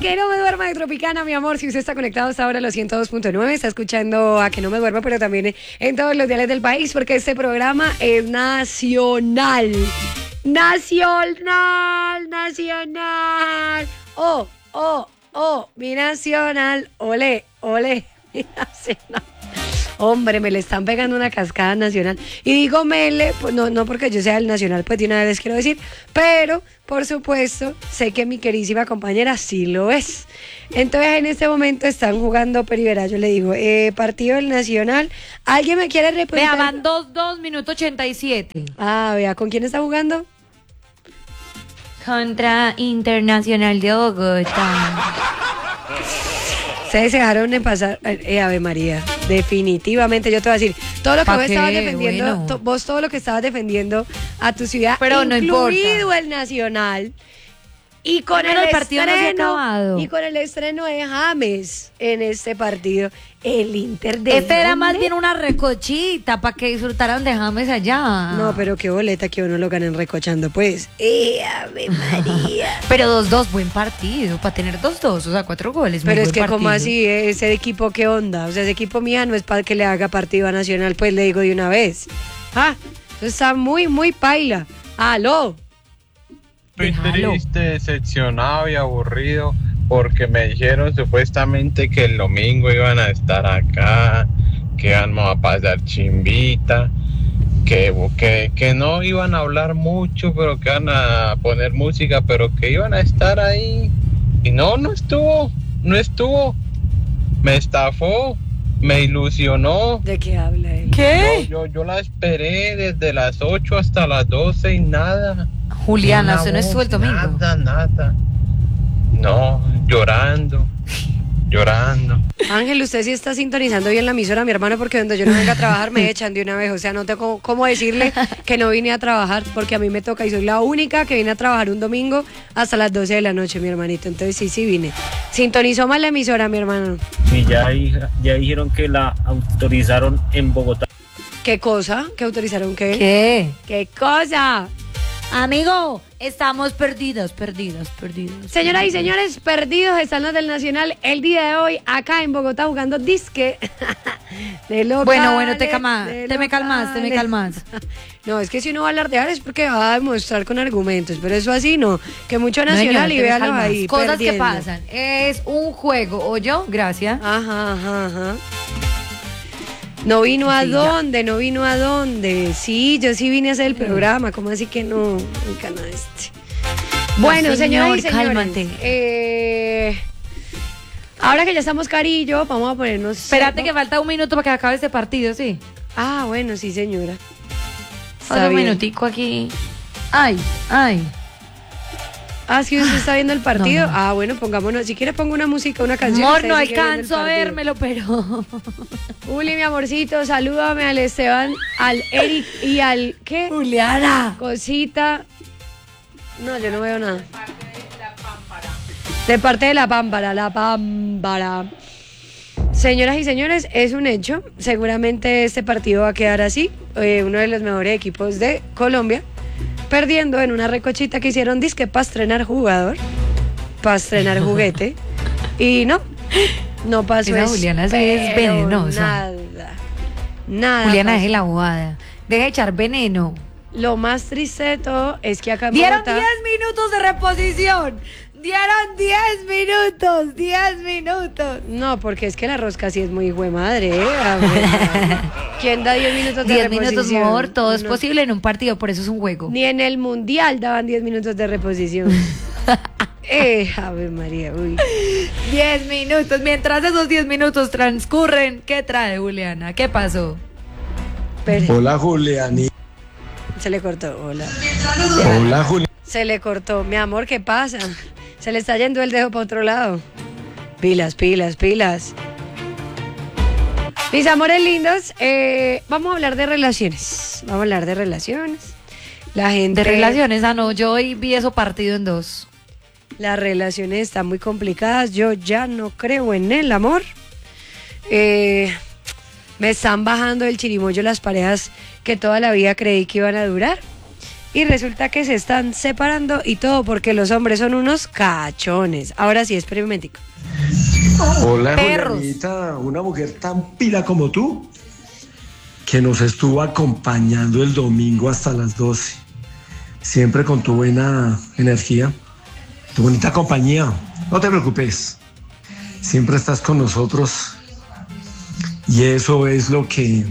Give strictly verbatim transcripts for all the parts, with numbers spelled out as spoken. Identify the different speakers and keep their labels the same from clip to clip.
Speaker 1: que no me duerma de Tropicana, mi amor. Si usted está conectado hasta ahora a los ciento dos punto nueve, está escuchando a que no me duerma, pero también en todos los diales del país, porque este programa es nacional. Nacional, nacional. Oh, oh, oh, mi nacional. Ole, ole, mi nacional. Hombre, me le están pegando una cascada nacional. Y digo mele, pues no, no porque yo sea el nacional, pues de una vez quiero decir, pero por supuesto, sé que mi queridísima compañera sí lo es. Entonces en este momento están jugando Peribera. Yo le digo, eh, partido del Nacional. ¿Alguien me quiere representar?
Speaker 2: Vea, van dos, dos, minuto ochenta y siete.
Speaker 1: Ah, vea, ¿con quién está jugando?
Speaker 2: Contra Internacional de Bogotá.
Speaker 1: Ustedes se dejaron de pasar, eh, Ave María, definitivamente yo te voy a decir, todo lo que vos estabas defendiendo, bueno. to, vos todo lo que estabas defendiendo a tu ciudad,
Speaker 2: pero
Speaker 1: incluido
Speaker 2: no
Speaker 1: el Nacional, y con el,
Speaker 2: el partido
Speaker 1: estreno,
Speaker 2: no
Speaker 1: y con el estreno de James en este partido, el Inter de
Speaker 2: Este era más bien una recochita para que disfrutaran de James allá.
Speaker 1: No, pero qué boleta que uno lo ganen recochando, pues. ¡Eh, Ave María!
Speaker 2: Pero dos dos, buen partido, para tener dos dos, o sea, cuatro goles.
Speaker 1: Pero
Speaker 2: muy
Speaker 1: es
Speaker 2: buen
Speaker 1: que
Speaker 2: partido.
Speaker 1: como así, ¿eh? Ese equipo, ¿qué onda? O sea, ese equipo mía no es para que le haga partido a Nacional, pues le digo de una vez. Ah, eso está muy, muy paila. ¡Aló!
Speaker 3: Estoy triste, decepcionado y aburrido porque me dijeron supuestamente que el domingo iban a estar acá, que íbamos a pasar chimbita, que, que, que no iban a hablar mucho, pero que iban a poner música, pero que iban a estar ahí. Y no, no estuvo, no estuvo. Me estafó, me ilusionó.
Speaker 1: ¿De qué habla él?
Speaker 2: ¿Qué?
Speaker 3: Yo, yo, yo la esperé desde las ocho hasta las doce y nada.
Speaker 2: Juliana, ¿usted no estuvo el domingo?
Speaker 3: Nada, nada. No, llorando, llorando.
Speaker 1: Ángel, usted sí está sintonizando bien la emisora, mi hermano, porque donde yo no venga a trabajar me echan de una vez. O sea, no tengo cómo decirle que no vine a trabajar, porque a mí me toca y soy la única que vine a trabajar un domingo hasta las doce de la noche, mi hermanito. Entonces sí, sí vine. Sintonizó mal la emisora, mi hermano.
Speaker 4: Y ya, ya dijeron que la autorizaron en Bogotá.
Speaker 1: ¿Qué cosa? ¿Qué autorizaron qué?
Speaker 2: ¿Qué?
Speaker 1: ¿Qué cosa?
Speaker 2: Amigo, estamos perdidos, perdidos, perdidos.
Speaker 1: Señoras y señores, perdidos están los del Nacional el día de hoy acá en Bogotá jugando disque de locales.
Speaker 2: Bueno, bueno, te, calma, te me calmas, te me calmas.
Speaker 1: No, es que si uno va a alardear es porque va a demostrar con argumentos, pero eso así no, que mucho Nacional
Speaker 2: no,
Speaker 1: y véanlo ahí.
Speaker 2: Cosas
Speaker 1: perdiendo.
Speaker 2: que pasan, es un juego, ¿o yo? Gracias.
Speaker 1: Ajá, ajá, ajá. No vino a
Speaker 2: Sí,
Speaker 1: dónde, ya. no vino a dónde. Sí, yo sí vine a hacer el programa, ¿cómo así que no? El canal este. Bueno,
Speaker 2: no,
Speaker 1: señor, señoras y señores,
Speaker 2: cálmate.
Speaker 1: Eh, ahora que ya estamos carillo, vamos a ponernos...
Speaker 2: Espérate
Speaker 1: seco.
Speaker 2: que falta un minuto para que acabe este partido, ¿sí?
Speaker 1: Ah, bueno, sí, señora.
Speaker 2: Falta un minutico aquí. Ay, ay.
Speaker 1: Ah, sí, usted está viendo el partido.
Speaker 2: No, no.
Speaker 1: Ah, bueno, pongámonos. Si quiere pongo una música, una canción.
Speaker 2: Amor,
Speaker 1: usted
Speaker 2: no
Speaker 1: sigue viendo el
Speaker 2: alcanzo a
Speaker 1: partido.
Speaker 2: vérmelo, pero...
Speaker 1: Uli, mi amorcito, salúdame al Esteban, al Eric y al... ¿Qué?
Speaker 2: Juliana.
Speaker 1: Cosita. No, yo no veo nada. De parte de la pámpara, la pámpara. Señoras y señores, es un hecho. Seguramente este partido va a quedar así. Eh, uno de los mejores equipos de Colombia. Perdiendo en una recochita que hicieron disque para estrenar jugador. Para estrenar juguete. Y no, no pasó
Speaker 2: Esa
Speaker 1: eso.
Speaker 2: Juliana sí es venenosa.
Speaker 1: Nada. Nada.
Speaker 2: Juliana,
Speaker 1: pasó.
Speaker 2: deje la bobada. Deja de echar veneno.
Speaker 1: Lo más triste de todo es que acá en
Speaker 2: Dieron
Speaker 1: Bogotá-
Speaker 2: diez minutos de reposición. Dieron diez minutos, diez minutos.
Speaker 1: No, porque es que la rosca sí es muy hijo de madre, ¿eh? A ver, ¿quién da diez minutos de
Speaker 2: diez minutos,
Speaker 1: reposición?
Speaker 2: amor, todo es
Speaker 1: No.
Speaker 2: posible en un partido, por eso es un juego.
Speaker 1: Ni en el mundial daban diez minutos de reposición. eh, Ave María, uy.
Speaker 2: diez minutos. Mientras esos diez minutos transcurren, ¿qué trae Juliana? ¿Qué pasó?
Speaker 1: Espere,
Speaker 5: Hola, Juliani.
Speaker 1: se le cortó, hola.
Speaker 5: Hola, Juliani.
Speaker 1: Se le cortó, mi amor, ¿qué pasa? Se le está yendo el dedo para otro lado. Pilas, pilas, pilas. Mis amores lindos, eh, vamos a hablar de relaciones. Vamos a hablar de relaciones. La gente...
Speaker 2: De relaciones, ah, no, yo hoy vi eso partido en dos.
Speaker 1: Las relaciones están muy complicadas. Yo ya no creo en el amor. Eh, me están bajando el chirimoyo las parejas que toda la vida creí que iban a durar. y resulta que se están separando y todo porque los hombres son unos cachones. Ahora sí, experimentico.
Speaker 5: Hola,
Speaker 2: Perros.
Speaker 5: Julianita, una mujer tan pila como tú, que nos estuvo acompañando el domingo hasta las doce. Siempre con tu buena energía, tu bonita compañía. No te preocupes, siempre estás con nosotros y eso es lo que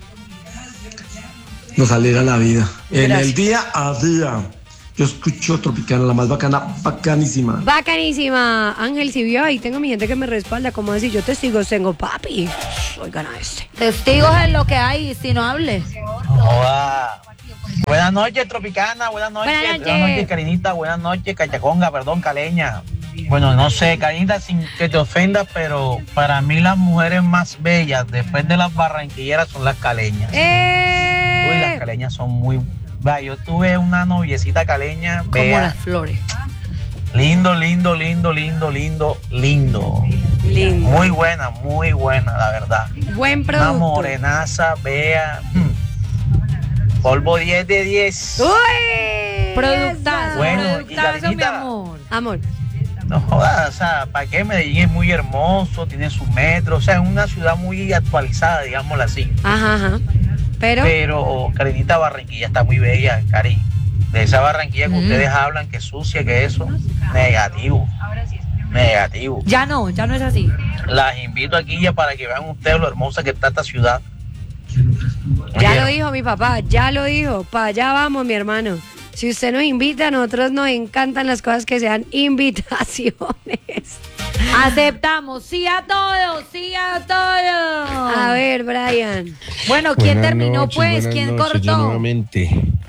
Speaker 5: nos alegra la vida. En
Speaker 1: Gracias.
Speaker 5: el día a día, yo escucho Tropicana, la más bacana, bacanísima.
Speaker 1: Bacanísima. Ángel, si vio ahí, tengo mi gente que me respalda. ¿Cómo decir? Yo testigos tengo, papi. Oigan a este.
Speaker 2: Testigos en lo que hay, si no hable.
Speaker 6: Hola. Buenas noches, Tropicana. Buenas noches.
Speaker 1: Buenas noches.
Speaker 6: Buenas noches, Karinita. Buenas noches, Cachaconga. Perdón, Caleña. Bueno, no sé, Karinita, sin que te ofendas, pero para mí las mujeres más bellas después de las barranquilleras son las caleñas.
Speaker 1: ¡Eh!
Speaker 6: Uy, las caleñas son muy... Va, yo tuve una noviecita caleña,
Speaker 2: Como
Speaker 6: vea,
Speaker 2: las flores.
Speaker 6: lindo, lindo, lindo, lindo, lindo, lindo.
Speaker 1: Lindo.
Speaker 6: Muy buena, muy buena, la verdad.
Speaker 1: Buen
Speaker 6: Una
Speaker 1: producto.
Speaker 6: morenaza, vea. mm, Polvo diez de diez.
Speaker 1: ¡Uy!
Speaker 2: Productazo,
Speaker 6: Bueno, y
Speaker 2: productazo, mi
Speaker 6: Karinita.
Speaker 2: amor.
Speaker 1: Amor.
Speaker 6: No jodas, o sea, ¿para qué? Medellín es muy hermoso, tiene su metro, o sea, es una ciudad muy actualizada, digámoslo así.
Speaker 1: Ajá, ajá. Pero,
Speaker 6: Pero, Karinita, Barranquilla está muy bella, Cari. De esa Barranquilla que
Speaker 2: Mm.
Speaker 6: ustedes hablan, que sucia, que eso, negativo. Negativo.
Speaker 2: Ya no, ya no es así.
Speaker 6: Las invito aquí ya para que vean ustedes lo hermosa que está esta ciudad.
Speaker 1: ya
Speaker 6: Oye,
Speaker 1: lo dijo mi papá, ya lo dijo. Para allá vamos, mi hermano. Si usted nos invita, a nosotros nos encantan las cosas que sean invitaciones.
Speaker 2: Aceptamos, sí a todo, sí a todo.
Speaker 1: A ver, Brian.
Speaker 2: Bueno, ¿quién
Speaker 7: Buenas
Speaker 2: terminó
Speaker 7: noches,
Speaker 2: pues?
Speaker 7: buenas
Speaker 2: ¿Quién
Speaker 7: noches, yo
Speaker 2: cortó?
Speaker 7: nuevamente.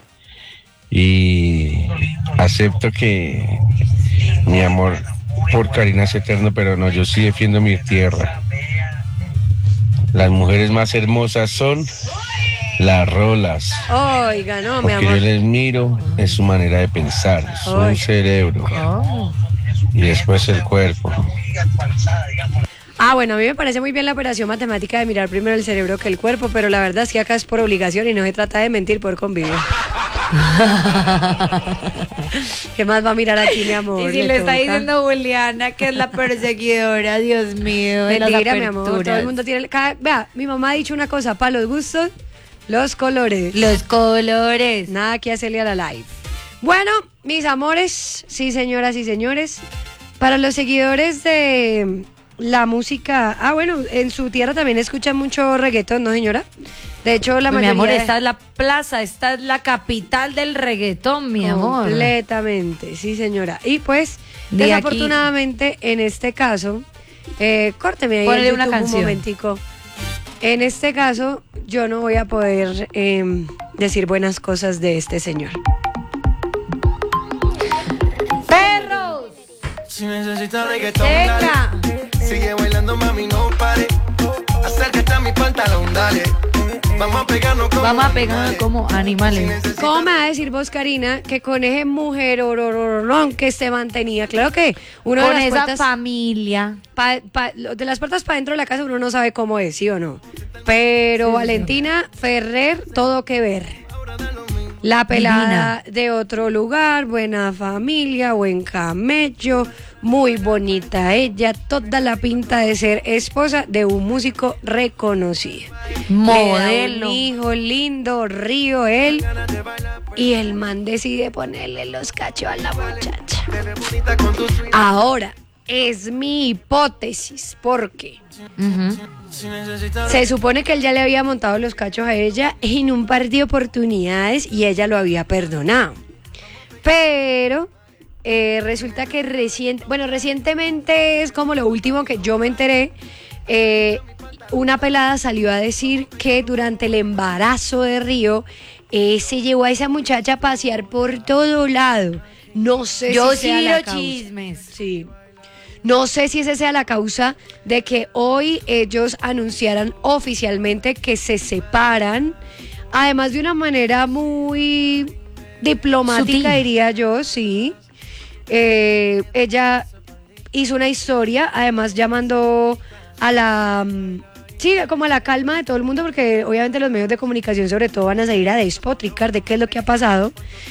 Speaker 7: Y acepto que mi amor por Karina es eterno, pero no, yo sí defiendo mi tierra. Las mujeres más hermosas son las rolas.
Speaker 1: Oiga, no, mi
Speaker 7: Porque yo
Speaker 1: amor.
Speaker 7: les miro en su manera de pensar, su
Speaker 1: Ay.
Speaker 7: cerebro
Speaker 2: Oh.
Speaker 7: y después el cuerpo.
Speaker 1: Ah, bueno, a mí me parece muy bien la operación matemática de mirar primero el cerebro que el cuerpo, pero la verdad es que acá es por obligación y no se trata de mentir por convivir. ¿Qué más va a mirar aquí, mi amor?
Speaker 2: Y si le está
Speaker 1: toca.
Speaker 2: diciendo Juliana que es la perseguidora, Dios mío, de las
Speaker 1: Mentira, mi amor. Todo
Speaker 2: aperturas.
Speaker 1: el mundo tiene. cada- Vea, mi mamá ha dicho una cosa: para los gustos, los colores.
Speaker 2: Los colores.
Speaker 1: Nada que hacerle a la live. Bueno, mis amores, sí, señoras y señores, para los seguidores de la música. Ah, bueno, en su tierra también escuchan mucho reggaetón, ¿no, señora? De hecho, la
Speaker 2: Pues, mi
Speaker 1: mayoría.
Speaker 2: amor,
Speaker 1: de-
Speaker 2: esta es la plaza, esta es la capital del reggaetón, mi amor.
Speaker 1: Completamente, sí, señora. Y pues,
Speaker 2: De aquí-
Speaker 1: desafortunadamente, en este caso, eh, córteme ahí
Speaker 2: Ponle
Speaker 1: el
Speaker 2: una
Speaker 1: YouTube
Speaker 2: canción.
Speaker 1: un momentico. En este caso, yo no voy a poder eh, decir buenas cosas de este señor.
Speaker 2: ¡Perros!
Speaker 8: Si necesitas reggaetón,
Speaker 2: ¡Venga!
Speaker 8: dale. Sigue bailando, mami, no pare. Acércate a mi pantalón, dale. Vamos a pegarnos como
Speaker 2: Vamos a pegar
Speaker 8: animales.
Speaker 2: como
Speaker 8: Si
Speaker 2: animales.
Speaker 8: necesitas-
Speaker 1: ¿Cómo me va a decir vos, Karina, que con ese mujer orororón que se mantenía? Claro que uno
Speaker 2: Con
Speaker 1: de las
Speaker 2: esa
Speaker 1: puertas
Speaker 2: familia.
Speaker 1: pa- pa- lo- de las puertas para dentro de la casa uno no sabe cómo es, ¿sí o no? Pero Valentina Ferrer, todo que ver. La pelada de otro lugar, buena familia, buen camello, muy bonita ella, toda la pinta de ser esposa de un músico reconocido. Le da
Speaker 2: Modelo.
Speaker 1: un hijo lindo, río él, y el man decide ponerle los cachos a la muchacha.
Speaker 8: bonita con tu swing.
Speaker 1: Ahora, es mi hipótesis, porque
Speaker 2: Ujú.
Speaker 8: Si necesitas
Speaker 1: se supone que él ya le había montado los cachos a ella en un par de oportunidades y ella lo había perdonado. Pero eh, resulta que recién, bueno, recientemente es como lo último que yo me enteré. eh, una pelada salió a decir que durante el embarazo de Río eh, se llevó a esa muchacha a pasear por todo lado. No sé
Speaker 2: Yo
Speaker 1: si sea
Speaker 2: sí
Speaker 1: la
Speaker 2: los
Speaker 1: causa.
Speaker 2: chismes.
Speaker 1: Sí. No sé si esa sea la causa de que hoy ellos anunciaran oficialmente que se separan, además de una manera muy diplomática,
Speaker 2: Sutil.
Speaker 1: diría yo, sí. Eh, ella hizo una historia, además llamando a la... mm, Sí, como a la calma de todo el mundo, porque obviamente los medios de comunicación sobre todo van a salir a despotricar de qué es lo que ha pasado.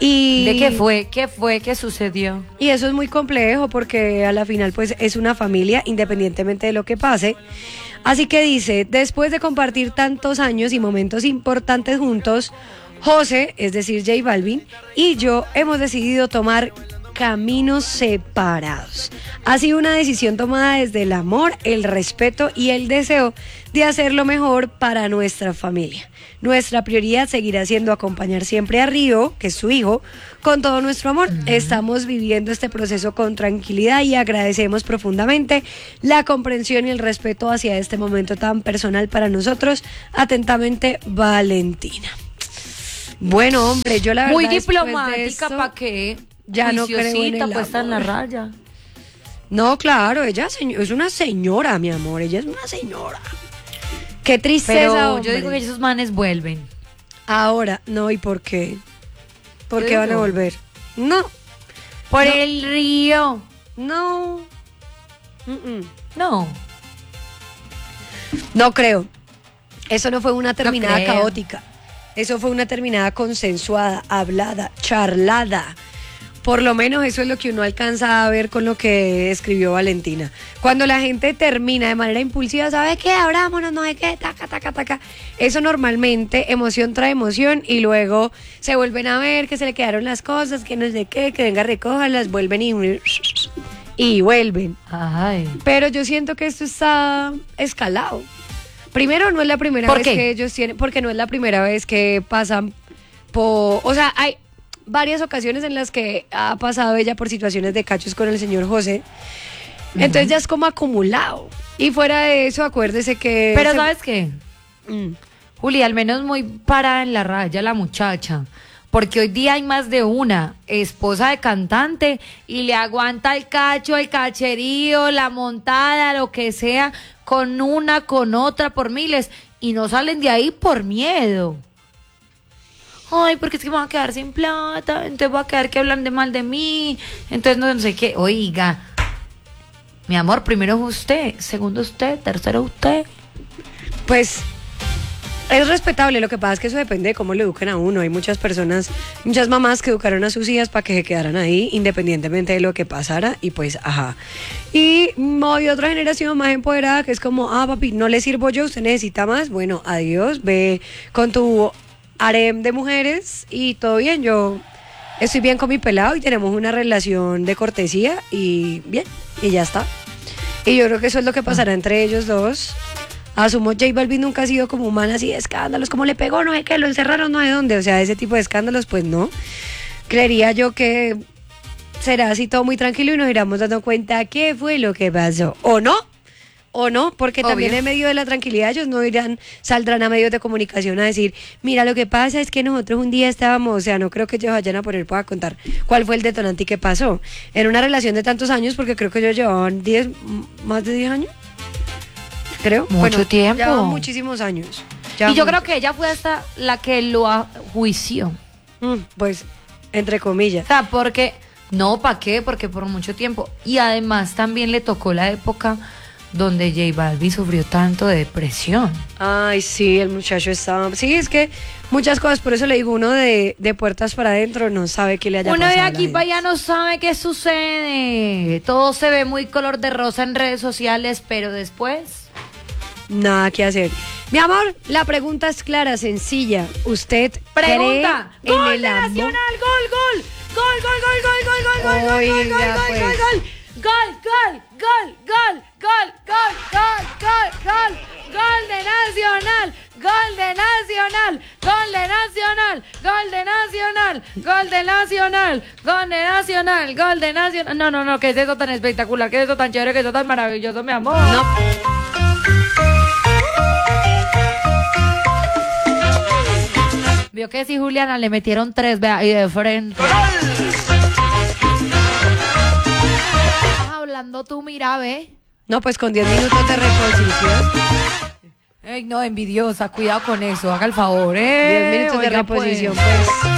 Speaker 1: Y
Speaker 2: ¿De qué fue? ¿Qué fue? ¿Qué sucedió?
Speaker 1: Y eso es muy complejo porque a la final pues es una familia independientemente de lo que pase. Así que dice, después de compartir tantos años y momentos importantes juntos, José, es decir J Balvin, y yo hemos decidido tomar caminos separados. Ha sido una decisión tomada desde el amor, el respeto y el deseo de hacer lo mejor para nuestra familia. Nuestra prioridad seguirá siendo acompañar siempre a Río, que es su hijo, con todo nuestro amor. Uh-huh. Estamos viviendo este proceso con tranquilidad y agradecemos profundamente la comprensión y el respeto hacia este momento tan personal para nosotros. Atentamente, Valentina. Bueno, hombre, yo la verdad
Speaker 2: muy diplomática,
Speaker 1: esto,
Speaker 2: ¿para qué?
Speaker 1: Ya no creo en el
Speaker 2: puesta en la raya.
Speaker 1: No, claro, ella es una señora, mi amor, ella es una señora. Qué tristeza,
Speaker 2: pero
Speaker 1: hombre.
Speaker 2: Yo digo que esos manes vuelven.
Speaker 1: Ahora, no, ¿y por qué? ¿Por qué van a volver? No.
Speaker 2: Por
Speaker 1: no.
Speaker 2: el río.
Speaker 1: No. Mm-mm.
Speaker 2: No.
Speaker 1: No creo. Eso no fue una terminada
Speaker 2: no
Speaker 1: caótica. Eso fue una terminada consensuada, hablada, charlada. Por lo menos eso es lo que uno alcanza a ver con lo que escribió Valentina. Cuando la gente termina de manera impulsiva, ¿sabe qué? Abrámonos, no sé qué, taca, taca, taca. Eso normalmente, emoción trae emoción y luego se vuelven a ver que se le quedaron las cosas, que no sé qué, que venga, recójanlas, vuelven y... y vuelven.
Speaker 2: Ay.
Speaker 1: Pero yo siento que esto está escalado. Primero, no es la primera
Speaker 2: ¿Por
Speaker 1: vez
Speaker 2: qué?
Speaker 1: que ellos tienen, porque no es la primera vez que pasan por... O sea, hay varias ocasiones en las que ha pasado ella por situaciones de cachos con el señor José. Entonces uh-huh. ya es como acumulado. Y fuera de eso, acuérdese que...
Speaker 2: Pero
Speaker 1: se...
Speaker 2: ¿sabes qué?
Speaker 1: Mm.
Speaker 2: Juli, al menos muy parada en la raya la muchacha. Porque hoy día hay más de una esposa de cantante y le aguanta el cacho, el cacherío, la montada, lo que sea, con una, con otra, por miles. Y no salen de ahí por miedo. Ay, porque es que me voy a quedar sin plata, entonces voy a quedar que hablan de mal de mí, entonces no, no sé qué. Oiga, mi amor, primero es usted, segundo usted, tercero usted.
Speaker 1: Pues es respetable, lo que pasa es que eso depende de cómo le eduquen a uno. Hay muchas personas, muchas mamás que educaron a sus hijas para que se quedaran ahí independientemente de lo que pasara y pues, ajá. Y hay otra generación más empoderada que es como, ah, papi, no le sirvo yo, usted necesita más, bueno, adiós, ve con tu harem de mujeres y todo bien, yo estoy bien con mi pelado y tenemos una relación de cortesía y bien, y ya está. Y yo creo que eso es lo que pasará entre ellos dos. Asumo, J Balvin nunca ha sido como un man así de escándalos, como le pegó, no sé qué, lo encerraron, no sé dónde, o sea, ese tipo de escándalos, pues no. Creería yo que será así todo muy tranquilo y nos iremos dando cuenta qué fue lo que pasó, o no, o no, porque
Speaker 2: Obvio.
Speaker 1: También en medio de la tranquilidad ellos no irán, saldrán a medios de comunicación a decir, mira, lo que pasa es que nosotros un día estábamos, o sea, no creo que ellos vayan a poner para contar cuál fue el detonante y qué pasó. En una relación de tantos años, porque creo que ellos llevaban diez, más de diez años. Creo.
Speaker 2: Mucho
Speaker 1: bueno,
Speaker 2: tiempo.
Speaker 1: Llevan muchísimos años.
Speaker 2: Y yo creo que ella fue hasta la que lo ajuició.
Speaker 1: Mm, pues, entre comillas.
Speaker 2: O sea, porque, no, ¿para qué? Porque por mucho tiempo. Y además también le tocó la época donde J Balvin sufrió tanto de depresión.
Speaker 1: Ay, sí, el muchacho estaba... Sí, es que muchas cosas, por eso le digo, uno de, de puertas para adentro no sabe qué le haya
Speaker 2: uno
Speaker 1: pasado.
Speaker 2: Uno de aquí para allá no sabe qué sucede. Todo se ve muy color de rosa en redes sociales, pero después...
Speaker 1: Nada que hacer. Mi amor, la pregunta es clara, sencilla. ¿Usted
Speaker 2: pregunta
Speaker 1: cree
Speaker 2: gol
Speaker 1: en el
Speaker 2: de
Speaker 1: amor?
Speaker 2: Nacional, gol, gol, gol, gol, gol, gol, gol, gol, gol, gol,
Speaker 1: Oiga,
Speaker 2: gol, gol,
Speaker 1: pues.
Speaker 2: gol, gol, gol, gol, gol, gol, gol, gol, gol, gol, gol de Nacional, gol de Nacional, gol de Nacional, gol de Nacional, gol de Nacional, gol de Nacional, gol de Nacional. No, no, no, ¿qué es eso tan espectacular? ¿Qué es eso tan chévere? ¿Qué es eso tan maravilloso, mi amor?
Speaker 1: No.
Speaker 2: Vio que si Juliana le metieron tres, vea, y de frente. Estás hablando tú, mira, ve.
Speaker 1: No, pues con diez minutos de reposición.
Speaker 2: Ey, no, envidiosa, cuidado con eso, haga el favor, eh.
Speaker 1: diez minutos de
Speaker 2: Oiga,
Speaker 1: reposición,
Speaker 2: pues.
Speaker 1: pues.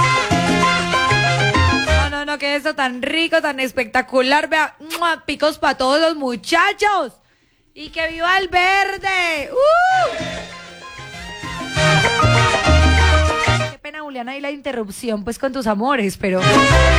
Speaker 2: No, no, no, que eso tan rico, tan espectacular, vea, ¡mua! Picos para todos los muchachos. Y que viva el verde. ¡Uh! Qué pena, Juliana. Juliana, ahí la interrupción pues con tus amores, pero